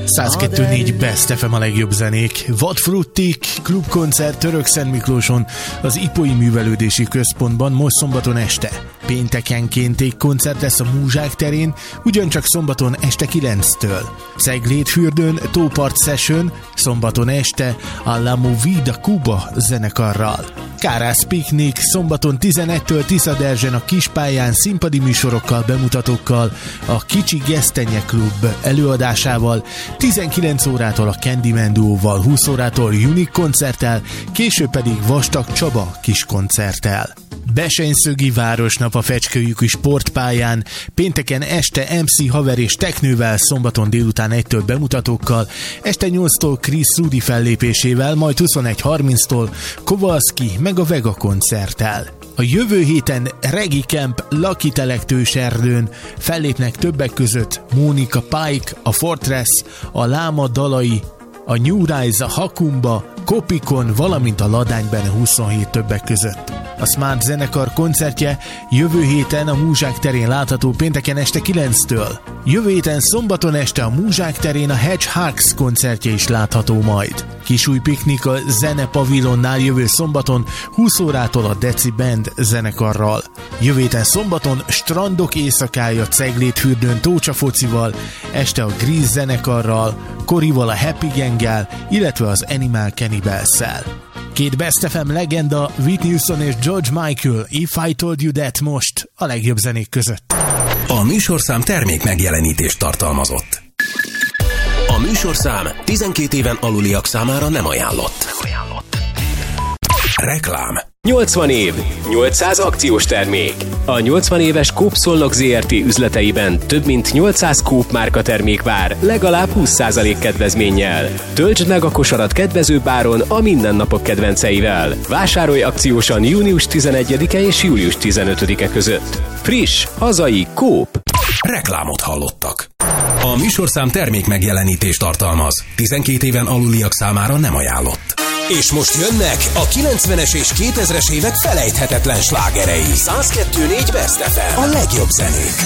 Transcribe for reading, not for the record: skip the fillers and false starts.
102.4 Best FM a legjobb zenék. Vadfruttik klubkoncert Törökszentmiklóson, az Ipói Művelődési Központban most szombaton este. Péntekenként egy koncert lesz a Múzsák terén, ugyancsak szombaton este 9-től. Ceglédfürdőn Tópart Session, szombaton este a La Movida Cuba zenekarral. Kárász Piknik szombaton 11-től Tiszaderzsen a Kispályán színpadi műsorokkal, bemutatókkal, a Kicsi Gesztenye Klub előadásával, 19 órától a Candyman Duóval, 20 órától Unique koncerttel, később pedig Vastag Csaba kis koncerttel. Besenyszögi Városnap a Fecskőjükű sportpályán, pénteken este MC Haver és Teknővel, szombaton délután 1-től bemutatókkal, este 8-tól Chris Rudi fellépésével, majd 21:30-tól Kowalski meg a Vega koncerttel. A jövő héten Regi Camp Lakitelek Erdőn fellépnek többek között Mónika Pike, a Fortress, a Láma Dalai, a New Rise, a Hakumba, Kopikon, valamint a Ladánybene 27 többek között. A Smart zenekar koncertje jövő héten a Múzsák terén látható pénteken este 9-től. Jövő héten szombaton este a Múzsák terén a Hedgehogs koncertje is látható majd. Kisúj piknik a Zene Pavilonnál jövő szombaton 20 órától a Deci Band zenekarral. Jövő héten szombaton strandok éjszakája Ceglédfürdőn Tócsa focival, este a Grease zenekarral, Korival a Happy Gang-gel, illetve az Animal Cannibals-szel. Két Best FM legenda, Whitney Houston és George Michael, If I Told You That most a legjobb zenék között. A műsorszám termék megjelenítést tartalmazott. A műsorszám 12 éven aluliak számára nem ajánlott. Reklám. 80 év, 800 akciós termék. A 80 éves Coop Szolnok Zrt. Üzleteiben több mint 800 Coop márka termék vár, legalább 20% kedvezménnyel. Töltsd meg a kosarat kedvezőbb áron a mindennapok kedvenceivel. Vásárolj akciósan június 11-e és július 15-e között. Friss, hazai Coop. Reklámot hallottak. A műsorszám termék megjelenítést tartalmaz. 12 éven aluliak számára nem ajánlott. És most jönnek a 90-es és 2000-es évek felejthetetlen slágerei. 102.4 Best FM. A legjobb zenék.